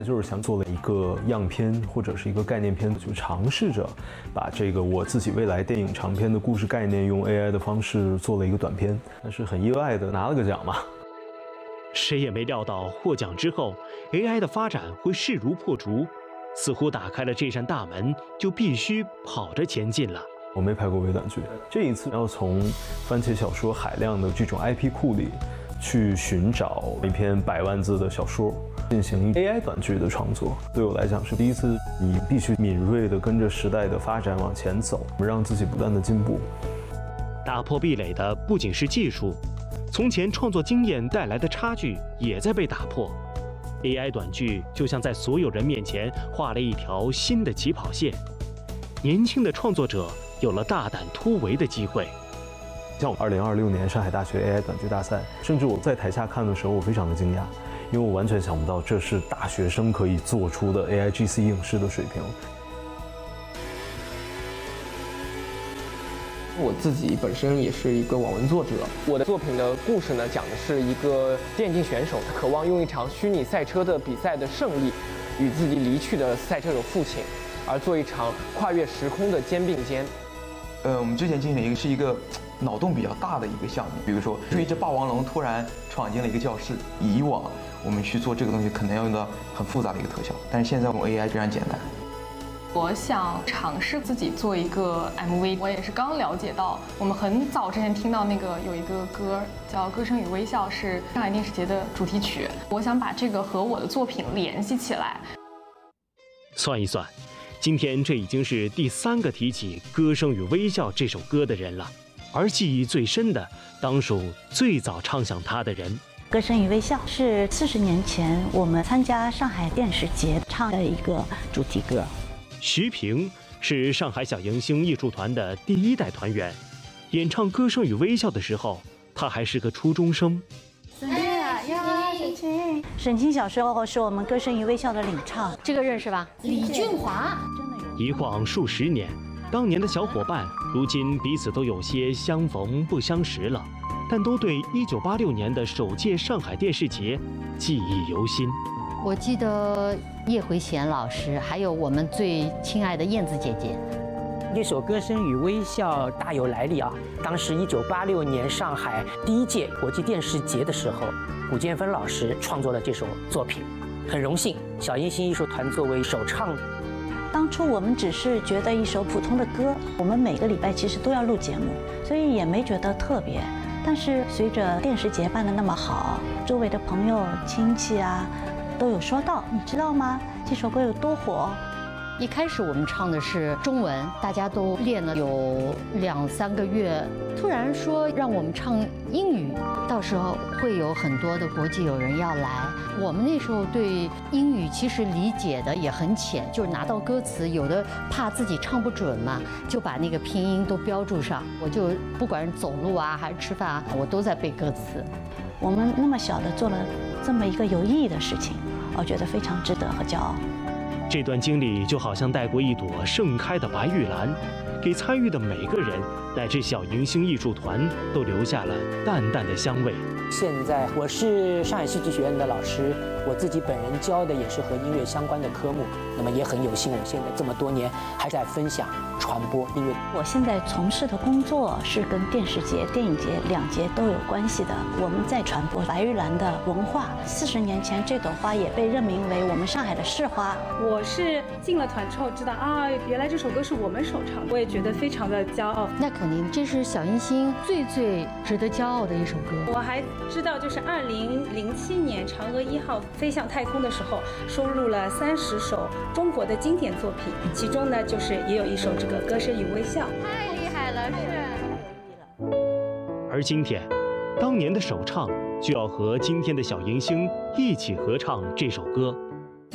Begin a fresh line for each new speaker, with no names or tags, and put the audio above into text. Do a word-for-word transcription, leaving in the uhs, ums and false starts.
就是想做了一个样片或者是一个概念片，就尝试着把这个我自己未来电影长片的故事概念用 A I 的方式做了一个短片，但是很意外的拿了个奖嘛。
谁也没料到获奖之后 ，A I 的发展会势如破竹，似乎打开了这扇大门，就必须跑着前进了。
我没拍过微短剧，这一次要从番茄小说海量的这种 I P 库里去寻找一篇百万字的小说。进行 A I 短剧的创作，对我来讲是第一次。你必须敏锐地跟着时代的发展往前走，让自己不断地进步。
打破壁垒的不仅是技术，从前创作经验带来的差距也在被打破。A I 短剧就像在所有人面前画了一条新的起跑线，年轻的创作者有了大胆突围的机会。
像我二零二六年上海大学 A I 短剧大赛，甚至我在台下看的时候，我非常的惊讶。因为我完全想不到这是大学生可以做出的 A I G C 影视的水平。
我自己本身也是一个网文作者，我的作品的故事呢，讲的是一个电竞选手，他渴望用一场虚拟赛车的比赛的胜利，与自己离去的赛车手父亲，而做一场跨越时空的肩并肩。
呃，我们之前进行了一个是一个脑洞比较大的一个项目，比如说，就一只霸王龙突然闯进了一个教室，以往我们去做这个东西可能要用到很复杂的一个特效，但是现在用 A I 非常简单。
我想尝试自己做一个 M V， 我也是刚了解到，我们很早之前听到那个有一个歌叫《歌声与微笑》，是上海电视节的主题曲。我想把这个和我的作品联系起来。
算一算，今天这已经是第三个提起《歌声与微笑》这首歌的人了，而记忆最深的，当属最早唱响它的人。
歌声与微笑是四十年前我们参加上海电视节唱的一个主题歌。
徐平是上海小迎星艺术团的第一代团员，演唱《歌声与微笑》的时候，他还是个初中生。
沈清小时候是我们《歌声与微笑》的领唱，
这个认识吧？李俊华。
一晃数十年，当年的小伙伴，如今彼此都有些相逢不相识了。但都对一九八六年的首届上海电视节记忆犹新。
我记得叶回贤老师，还有我们最亲爱的燕子姐姐。
这首《歌声与微笑》大有来历啊！当时一九八六年上海第一届国际电视节的时候，古建芬老师创作了这首作品，很荣幸小迎星艺术团作为首唱。
当初我们只是觉得一首普通的歌，我们每个礼拜其实都要录节目，所以也没觉得特别。但是随着电视节办得那么好，周围的朋友亲戚啊都有说到，你知道吗？这首歌有多火？
一开始我们唱的是中文，大家都练了有两三个月，突然说让我们唱英语，到时候会有很多的国际友人要来。我们那时候对英语其实理解的也很浅，就是拿到歌词，有的怕自己唱不准嘛，就把那个拼音都标注上。我就不管是走路啊还是吃饭啊，我都在背歌词。
我们那么小的做了这么一个有意义的事情，我觉得非常值得和骄傲。
这段经历就好像带过一朵盛开的白玉兰，给参与的每个人乃至小迎星艺术团都留下了淡淡的香味。
现在我是上海戏剧学院的老师，我自己本人教的也是和音乐相关的科目，那么也很有幸，我现在这么多年还在分享传播音乐。
我现在从事的工作是跟电视节、电影节两节都有关系的，我们在传播白玉兰的文化。四十年前，这朵花也被任命为我们上海的市花。
我是进了团之后知道啊，原来这首歌是我们首唱，我也觉得非常的骄傲。
那肯定，这是小迎星最最值得骄傲的一首歌。
我还知道，就是二零零七年嫦娥一号飞向太空的时候，收录了三十首中国的经典作品，其中呢，就是也有一首这个《歌声与微笑》。
太厉害了，是。
而今天，当年的首唱就要和今天的小迎星一起合唱这首歌。